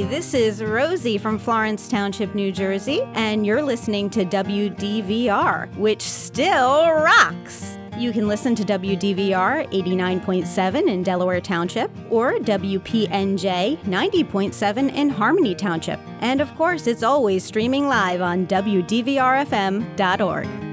this is Rosie from Florence Township, New Jersey, and you're listening to WDVR, which still rocks. You can listen to WDVR 89.7 in Delaware Township or WPNJ 90.7 in Harmony Township. And of course, it's always streaming live on WDVRFM.org.